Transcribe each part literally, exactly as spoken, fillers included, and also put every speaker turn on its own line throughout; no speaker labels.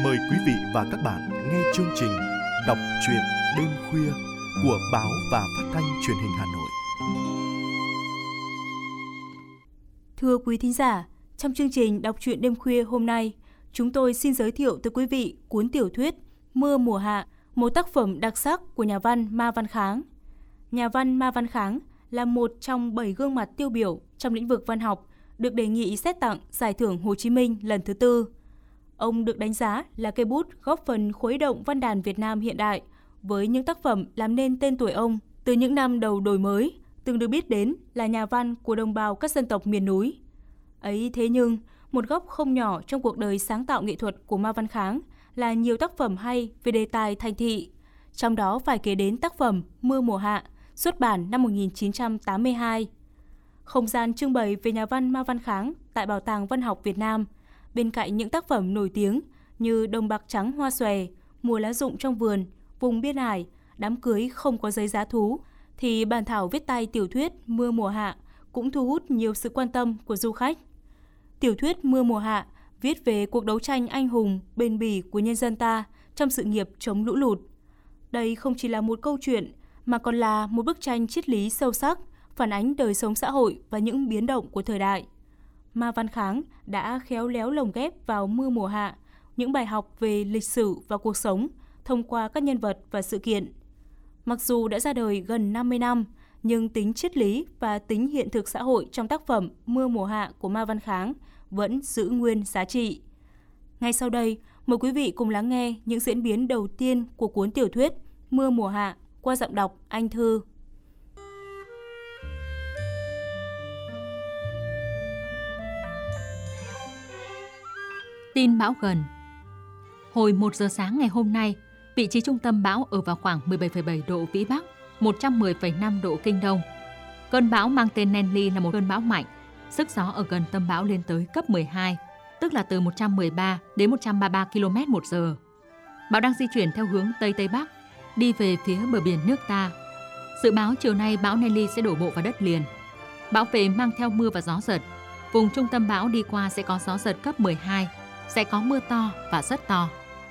Mời quý vị và các bạn nghe chương trình Đọc truyện đêm khuya của báo và phát thanh truyền hình Hà Nội.
Thưa quý thính giả, trong chương trình Đọc truyện đêm khuya hôm nay, chúng tôi xin giới thiệu tới quý vị cuốn tiểu thuyết Mưa mùa hạ, một tác phẩm đặc sắc của nhà văn Ma Văn Kháng. Nhà văn Ma Văn Kháng là một trong bảy gương mặt tiêu biểu trong lĩnh vực văn học được đề nghị xét tặng Giải thưởng Hồ Chí Minh lần thứ tư. Ông được đánh giá là cây bút góp phần khuấy động văn đàn Việt Nam hiện đại với những tác phẩm làm nên tên tuổi ông từ những năm đầu đổi mới, từng được biết đến là nhà văn của đồng bào các dân tộc miền núi. Ấy thế nhưng, một góc không nhỏ trong cuộc đời sáng tạo nghệ thuật của Ma Văn Kháng là nhiều tác phẩm hay về đề tài thành thị. Trong đó phải kể đến tác phẩm Mưa mùa hạ, xuất bản năm một nghìn chín trăm tám mươi hai. Không gian trưng bày về nhà văn Ma Văn Kháng tại Bảo tàng Văn học Việt Nam, bên cạnh những tác phẩm nổi tiếng như Đồng bạc trắng hoa xòe, Mùa lá rụng trong vườn, Vùng biên ải, Đám cưới không có giấy giá thú, thì bản thảo viết tay tiểu thuyết Mưa mùa hạ cũng thu hút nhiều sự quan tâm của du khách. Tiểu thuyết Mưa mùa hạ viết về cuộc đấu tranh anh hùng, bền bỉ của nhân dân ta trong sự nghiệp chống lũ lụt. Đây không chỉ là một câu chuyện, mà còn là một bức tranh triết lý sâu sắc, phản ánh đời sống xã hội và những biến động của thời đại. Ma Văn Kháng đã khéo léo lồng ghép vào Mưa mùa hạ những bài học về lịch sử và cuộc sống thông qua các nhân vật và sự kiện. Mặc dù đã ra đời gần năm mươi năm, nhưng tính triết lý và tính hiện thực xã hội trong tác phẩm Mưa mùa hạ của Ma Văn Kháng vẫn giữ nguyên giá trị. Ngay sau đây, mời quý vị cùng lắng nghe những diễn biến đầu tiên của cuốn tiểu thuyết Mưa mùa hạ qua giọng đọc Anh Thư.
Tin bão gần. Hồi một giờ sáng ngày hôm nay, vị trí trung tâm bão ở vào khoảng mười bảy phẩy bảy độ Vĩ Bắc, một trăm mười phẩy năm độ Kinh Đông. Cơn bão mang tên Nelly là một cơn bão mạnh. Sức gió ở gần tâm bão lên tới cấp mười hai, tức là từ một trăm mười ba đến một trăm ba mươi ba ki lô mét một giờ. Bão đang di chuyển theo hướng Tây Tây Bắc, đi về phía bờ biển nước ta. Dự báo chiều nay bão Nelly sẽ đổ bộ vào đất liền. Bão về mang theo mưa và gió giật. Vùng trung tâm bão đi qua sẽ có gió giật cấp mười hai, sẽ có mưa to và rất to.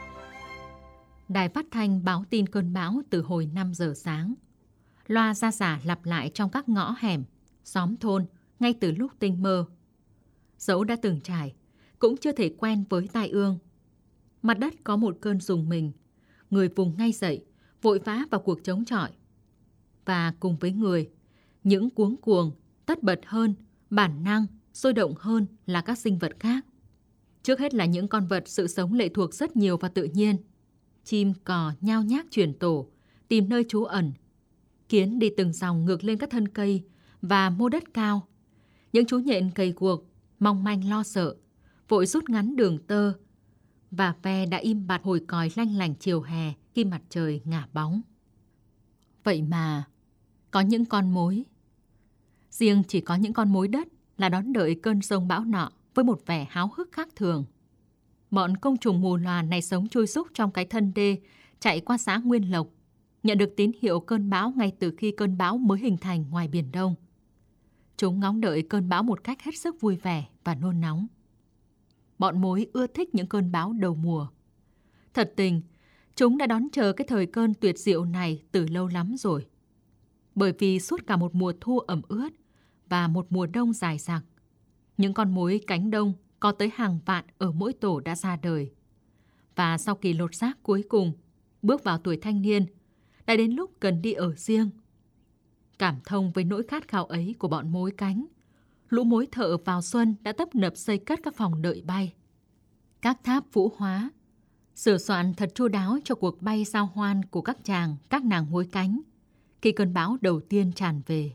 Đài phát thanh báo tin cơn bão từ hồi năm giờ sáng. Loa ra rả lặp lại trong các ngõ hẻm, xóm thôn ngay từ lúc tinh mơ. Dẫu đã từng trải, cũng chưa thể quen với tai ương. Mặt đất có một cơn rùng mình, người vùng ngay dậy, vội vã vào cuộc chống chọi. Và cùng với người, những cuống cuồng, tất bật hơn, bản năng, sôi động hơn là các sinh vật khác. Trước hết là những con vật sự sống lệ thuộc rất nhiều vào tự nhiên. Chim cò nhao nhác chuyển tổ, tìm nơi trú ẩn. Kiến đi từng dòng ngược lên các thân cây và mô đất cao. Những chú nhện cầy guộc, mong manh lo sợ, vội rút ngắn đường tơ. Và ve đã im bặt hồi còi lanh lành chiều hè khi mặt trời ngả bóng. Vậy mà, có những con mối. Riêng chỉ có những con mối đất là đón đợi cơn giông bão nọ với một vẻ háo hức khác thường. Bọn côn trùng mù lòa này sống chui rúc trong cái thân đê chạy qua xã Nguyên Lộc, nhận được tín hiệu cơn bão ngay từ khi cơn bão mới hình thành ngoài Biển Đông. Chúng ngóng đợi cơn bão một cách hết sức vui vẻ và nôn nóng. Bọn mối ưa thích những cơn bão đầu mùa. Thật tình, chúng đã đón chờ cái thời cơn tuyệt diệu này từ lâu lắm rồi. Bởi vì suốt cả một mùa thu ẩm ướt và một mùa đông dài dặc, những con mối cánh đông có tới hàng vạn ở mỗi tổ đã ra đời. Và sau kỳ lột xác cuối cùng, bước vào tuổi thanh niên, đã đến lúc cần đi ở riêng. Cảm thông với nỗi khát khao ấy của bọn mối cánh, lũ mối thợ vào xuân đã tấp nập xây cất các phòng đợi bay. Các tháp vũ hóa, sửa soạn thật chu đáo cho cuộc bay giao hoan của các chàng, các nàng mối cánh, khi cơn bão đầu tiên tràn về.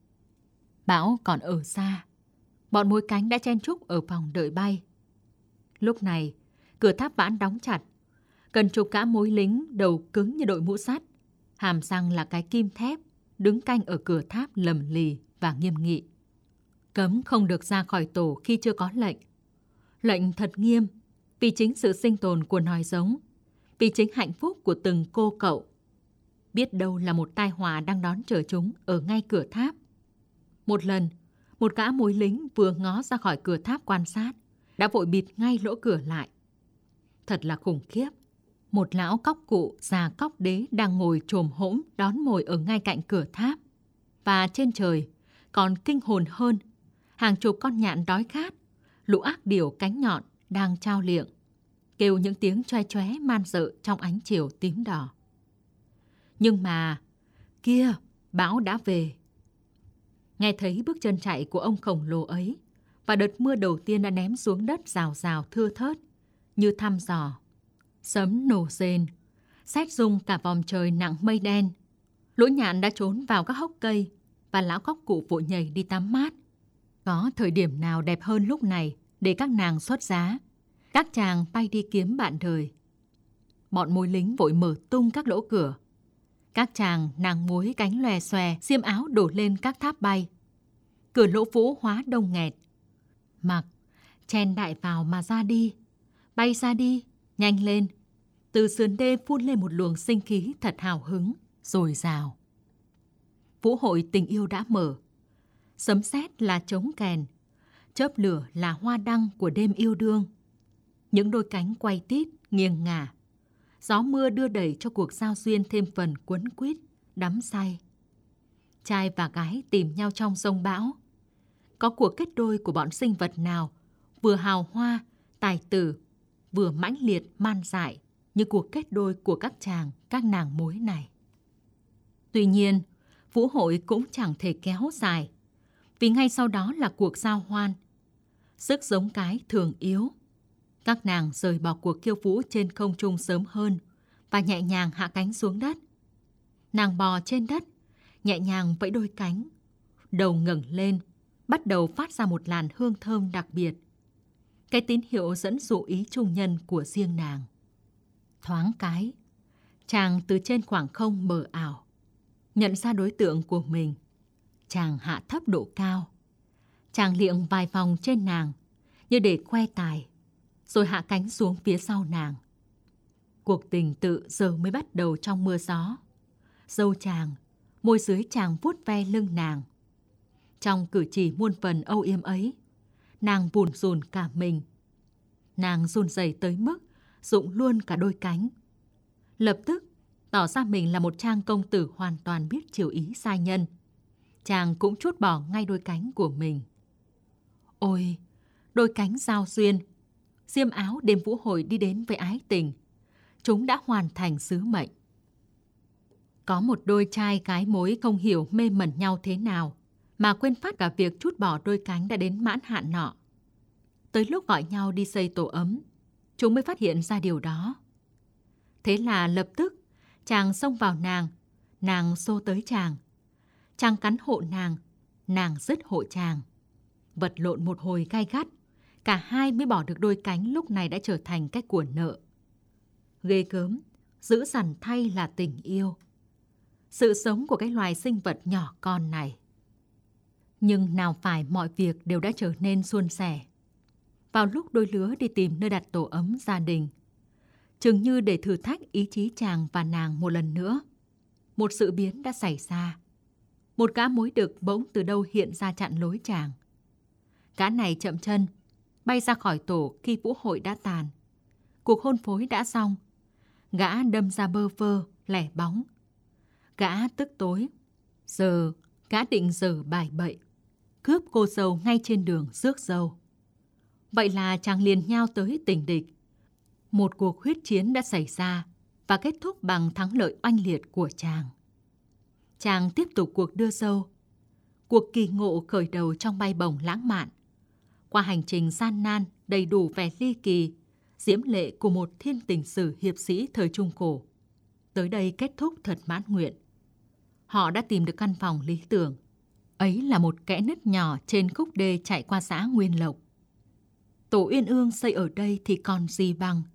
Bão còn ở xa, bọn mối cánh đã chen chúc ở phòng đợi bay. Lúc này, cửa tháp vãn đóng chặt, cần chục cả mối lính đầu cứng như đội mũ sắt, hàm răng là cái kim thép, đứng canh ở cửa tháp lầm lì và nghiêm nghị. Cấm không được ra khỏi tổ khi chưa có lệnh. Lệnh thật nghiêm, vì chính sự sinh tồn của nòi giống, vì chính hạnh phúc của từng cô cậu. Biết đâu là một tai họa đang đón chờ chúng ở ngay cửa tháp. Một lần, một gã mối lính vừa ngó ra khỏi cửa tháp quan sát, đã vội bịt ngay lỗ cửa lại. Thật là khủng khiếp. Một lão cóc cụ già cóc đế đang ngồi chồm hổm đón mồi ở ngay cạnh cửa tháp. Và trên trời còn kinh hồn hơn, hàng chục con nhạn đói khát, lũ ác điểu cánh nhọn đang trao liệng, kêu những tiếng choe choé man rợ trong ánh chiều tím đỏ. Nhưng mà, kia, bão đã về. Nghe thấy bước chân chạy của ông khổng lồ ấy, và đợt mưa đầu tiên đã ném xuống đất rào rào thưa thớt, như thăm dò. Sấm nổ rền, sét rung cả vòng trời nặng mây đen. Lũ nhạn đã trốn vào các hốc cây, và lão cóc cụ vội nhảy đi tắm mát. Có thời điểm nào đẹp hơn lúc này để các nàng xuất giá, các chàng bay đi kiếm bạn đời. Bọn mối lính vội mở tung các lỗ cửa. Các chàng nàng mối cánh lòe xòe, xiêm áo đổ lên các tháp bay. Cửa lỗ vũ hóa đông nghẹt. Mặc, chen đại vào mà ra đi. Bay ra đi, nhanh lên. Từ sườn đê phun lên một luồng sinh khí thật hào hứng, dồi dào. Vũ hội tình yêu đã mở. Sấm sét là trống kèn, chớp lửa là hoa đăng của đêm yêu đương. Những đôi cánh quay tít, nghiêng ngả. Gió mưa đưa đẩy cho cuộc giao duyên thêm phần quấn quýt, đắm say. Trai và gái tìm nhau trong giông bão. Có cuộc kết đôi của bọn sinh vật nào vừa hào hoa, tài tử, vừa mãnh liệt man dại như cuộc kết đôi của các chàng, các nàng mối này. Tuy nhiên, vũ hội cũng chẳng thể kéo dài, vì ngay sau đó là cuộc giao hoan. Sức giống cái thường yếu. Các nàng rời bỏ cuộc khiêu vũ trên không trung sớm hơn và nhẹ nhàng hạ cánh xuống đất. Nàng bò trên đất, nhẹ nhàng vẫy đôi cánh, đầu ngẩng lên, bắt đầu phát ra một làn hương thơm đặc biệt. Cái tín hiệu dẫn dụ ý trung nhân của riêng nàng. Thoáng cái, chàng từ trên khoảng không mờ ảo, nhận ra đối tượng của mình. Chàng hạ thấp độ cao. Chàng liệng vài vòng trên nàng, như để khoe tài, rồi hạ cánh xuống phía sau nàng. Cuộc tình tự giờ mới bắt đầu trong mưa gió. Dâu chàng, môi dưới chàng vuốt ve lưng nàng. Trong cử chỉ muôn phần âu yếm ấy, nàng bủn rủn cả mình. Nàng run rẩy tới mức rụng luôn cả đôi cánh. Lập tức tỏ ra mình là một trang công tử hoàn toàn biết chiều ý giai nhân. Chàng cũng trút bỏ ngay đôi cánh của mình. Ôi, đôi cánh giao duyên, xiêm áo đêm vũ hội đi đến với ái tình. Chúng đã hoàn thành sứ mệnh. Có một đôi trai gái mối không hiểu mê mẩn nhau thế nào, mà quên phát cả việc trút bỏ đôi cánh đã đến mãn hạn nọ. Tới lúc gọi nhau đi xây tổ ấm, chúng mới phát hiện ra điều đó. Thế là lập tức, chàng xông vào nàng, nàng xô tới chàng. Chàng cắn hộ nàng, nàng dứt hộ chàng. Vật lộn một hồi gai gắt, cả hai mới bỏ được đôi cánh lúc này đã trở thành cái của nợ. Ghê gớm, dữ dằn thay là tình yêu. Sự sống của cái loài sinh vật nhỏ con này. Nhưng nào phải mọi việc đều đã trở nên suôn sẻ. Vào lúc đôi lứa đi tìm nơi đặt tổ ấm gia đình, chừng như để thử thách ý chí chàng và nàng một lần nữa, một sự biến đã xảy ra. Một gã mối đực bỗng từ đâu hiện ra chặn lối chàng. Gã này chậm chân, bay ra khỏi tổ khi vũ hội đã tàn. Cuộc hôn phối đã xong. Gã đâm ra bơ vơ, lẻ bóng. Gã tức tối. Giờ, gã định giở bài bậy, cướp cô dâu ngay trên đường rước dâu. Vậy là chàng liền nhao tới tình địch. Một cuộc huyết chiến đã xảy ra và kết thúc bằng thắng lợi oanh liệt của chàng. Chàng tiếp tục cuộc đưa dâu. Cuộc kỳ ngộ khởi đầu trong bay bổng lãng mạn. Qua hành trình gian nan, đầy đủ vẻ ly kỳ, diễm lệ của một thiên tình sử hiệp sĩ thời Trung Cổ. Tới đây kết thúc thật mãn nguyện. Họ đã tìm được căn phòng lý tưởng. Ấy là một kẽ nứt nhỏ trên khúc đê chạy qua xã Nguyên Lộc. Tổ uyên ương xây ở đây thì còn gì bằng.